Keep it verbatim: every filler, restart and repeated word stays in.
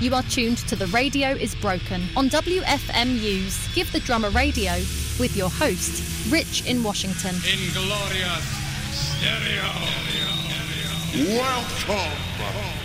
You are tuned to The Radio is Broken on W F M U's Give the Drum a Radio with your host, Rich in Washington. In glorious stereo. Welcome